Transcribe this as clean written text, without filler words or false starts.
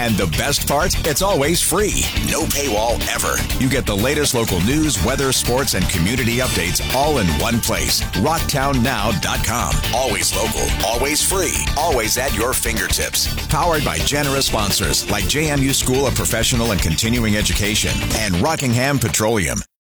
And the best part? It's always free. No paywall ever. You get the latest local news, weather, sports, and community updates all in one place. RocktownNow.com. Always local, always free, always at your fingertips. Powered by generous sponsors like JMU School of Professional and Continuing Education and Rockingham Petroleum.